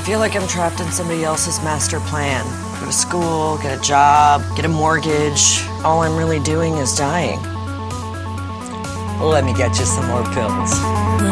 I feel like I'm trapped in somebody else's master plan. Go to school, get a job, get a mortgage. All I'm really doing is dying. Let me get you some more pills.